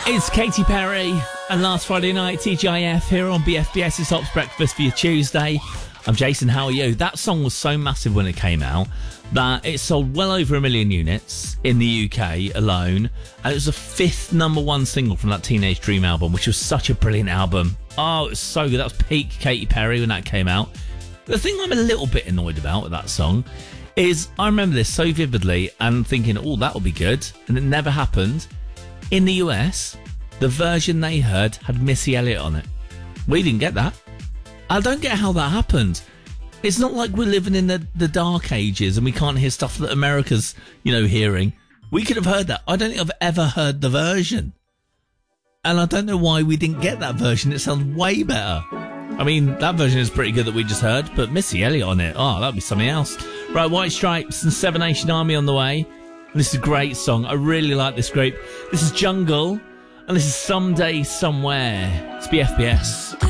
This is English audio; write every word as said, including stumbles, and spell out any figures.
It's Katy Perry and last Friday night T G I F here on B F B S's Hops Breakfast for your Tuesday. I'm Jason, how are you? That song was so massive when it came out that it sold well over a million units in the U K alone, and it was the fifth number one single from that Teenage Dream album, which was such a brilliant album. Oh, it was so good. That was peak Katy Perry when that came out. The thing I'm a little bit annoyed about with that song is I remember this so vividly and thinking, oh, that'll be good, and it never happened. In the U S, the version they heard had Missy Elliott on it. We didn't get that. I don't get how that happened. It's not like we're living in the, the dark ages and we can't hear stuff that America's, you know, hearing. We could have heard that. I don't think I've ever heard the version. And I don't know why we didn't get that version. It sounds way better. I mean, that version is pretty good that we just heard, but Missy Elliott on it, oh, that'd be something else. Right, White Stripes and Seven Nation Army on the way. And this is a great song. I really like this group. This is Jungle, and this is Someday Somewhere. It's B F B S.